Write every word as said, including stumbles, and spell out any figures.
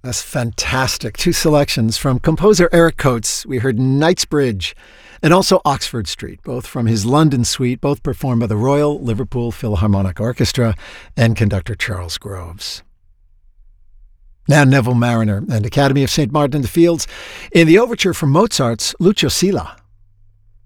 That's fantastic. Two selections from composer Eric Coates. We heard Knightsbridge and also Oxford Street, both from his London suite, both performed by the Royal Liverpool Philharmonic Orchestra and conductor Charles Groves. Now Neville Marriner and Academy of Saint Martin in the Fields in the overture from Mozart's Lucio Silla.